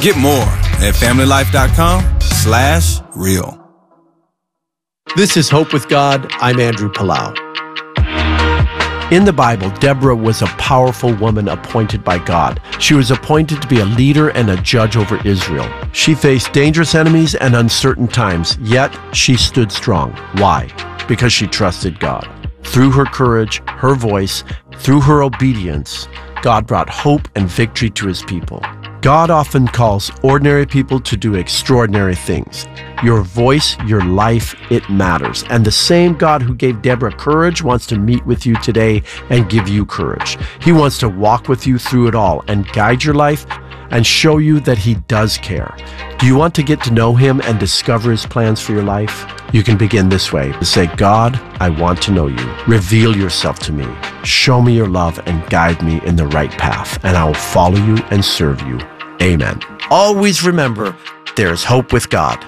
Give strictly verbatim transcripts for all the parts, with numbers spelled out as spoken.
Get more at familylife.com slash real. This is Hope with God. I'm Andrew Palau. In the Bible, Deborah was a powerful woman appointed by God. She was appointed to be a leader and a judge over Israel. She faced dangerous enemies and uncertain times, yet she stood strong. Why? Because she trusted God. Through her courage, her voice, through her obedience, God brought hope and victory to his people. God often calls ordinary people to do extraordinary things. Your voice, your life, it matters. And the same God who gave Deborah courage wants to meet with you today and give you courage. He wants to walk with you through it all and guide your life and show you that he does care. Do you want to get to know him and discover his plans for your life? You can begin this way. Say, God, I want to know you. Reveal yourself to me. Show me your love and guide me in the right path, and I will follow you and serve you. Amen. Always remember, there is hope with God.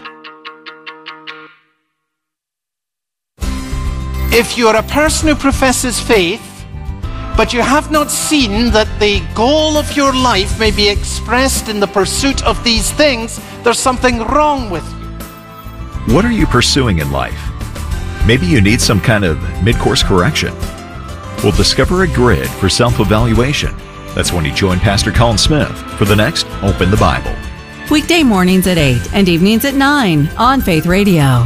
If you're a person who professes faith, but you have not seen that the goal of your life may be expressed in the pursuit of these things, there's something wrong with you. What are you pursuing in life? Maybe you need some kind of mid-course correction. We'll discover a grid for self-evaluation. That's when you join Pastor Colin Smith for the next Open the Bible. Weekday mornings at eight and evenings at nine on Faith Radio.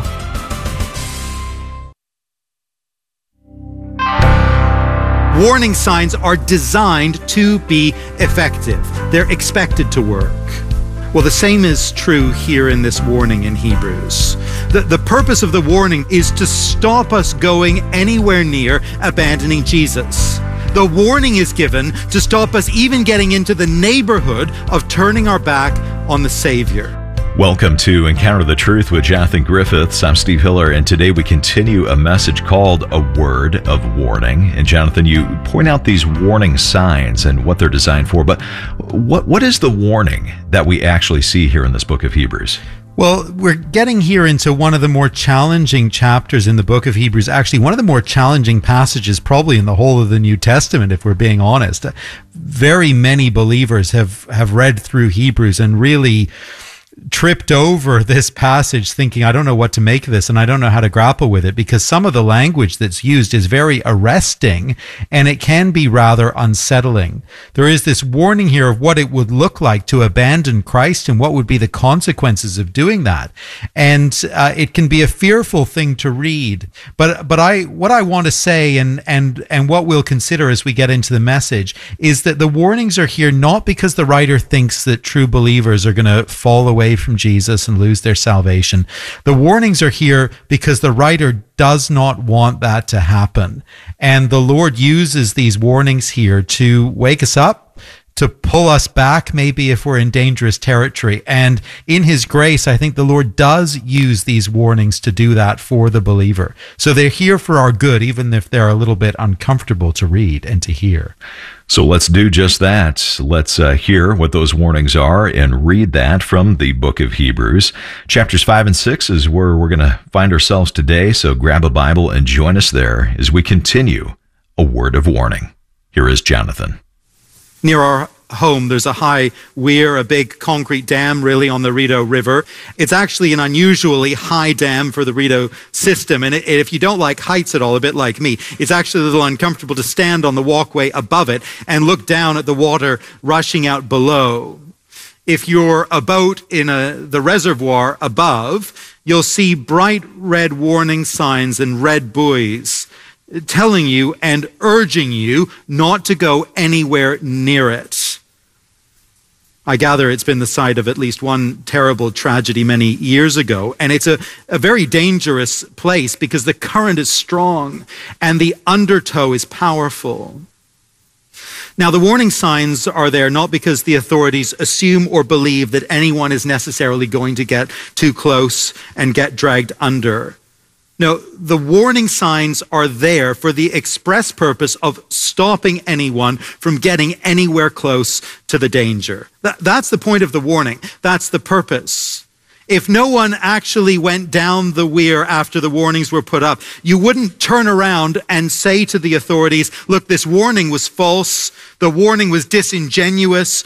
Warning signs are designed to be effective. They're expected to work. Well, the same is true here in this warning in Hebrews. The, the purpose of the warning is to stop us going anywhere near abandoning Jesus. The warning is given to stop us even getting into the neighborhood of turning our back on the Savior. Welcome to Encounter the Truth with Jonathan Griffiths. I'm Steve Hiller, and today we continue a message called A Word of Warning. And Jonathan, you point out these warning signs and what they're designed for, but what what is the warning that we actually see here in this book of Hebrews? Well, we're getting here into one of the more challenging chapters in the book of Hebrews. Actually, one of the more challenging passages probably in the whole of the New Testament, if we're being honest. Very many believers have, have read through Hebrews and really tripped over this passage thinking, I don't know what to make of this and I don't know how to grapple with it, because some of the language that's used is very arresting and it can be rather unsettling. There is this warning here of what it would look like to abandon Christ and what would be the consequences of doing that. And uh, it can be a fearful thing to read. But but I what I want to say and and and what we'll consider as we get into the message is that the warnings are here not because the writer thinks that true believers are going to fall away from Jesus and lose their salvation. The warnings are here because the writer does not want that to happen. And the Lord uses these warnings here to wake us up, to pull us back, maybe if we're in dangerous territory. And in his grace, I think the Lord does use these warnings to do that for the believer. So they're here for our good, even if they're a little bit uncomfortable to read and to hear. So let's do just that. Let's uh, hear what those warnings are and read that from the book of Hebrews. Chapters five and six is where we're going to find ourselves today. So grab a Bible and join us there as we continue A Word of Warning. Here is Jonathan. Near our home, there's a high weir, a big concrete dam really on the Rideau River. It's actually an unusually high dam for the Rideau system. And if you don't like heights at all, a bit like me, it's actually a little uncomfortable to stand on the walkway above it and look down at the water rushing out below. If you're a boat in a, the reservoir above, you'll see bright red warning signs and red buoys telling you and urging you not to go anywhere near it. I gather it's been the site of at least one terrible tragedy many years ago, and it's a, a very dangerous place because the current is strong and the undertow is powerful. Now, the warning signs are there not because the authorities assume or believe that anyone is necessarily going to get too close and get dragged under. No, the warning signs are there for the express purpose of stopping anyone from getting anywhere close to the danger. That, that's the point of the warning. That's the purpose. If no one actually went down the weir after the warnings were put up, you wouldn't turn around and say to the authorities, look, this warning was false. The warning was disingenuous.